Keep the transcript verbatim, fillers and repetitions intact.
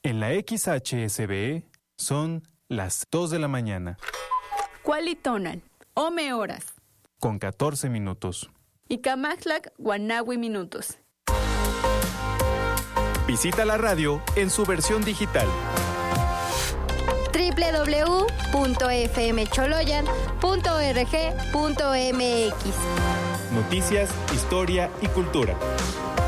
En la X H S B son las dos de la mañana. Cualitonal, Ome horas. Con catorce minutos. Icamaxtlac, Guanahui minutos. Visita la radio en su versión digital. doble u doble u doble u punto f m choloyan punto org punto m x. Noticias, historia y cultura.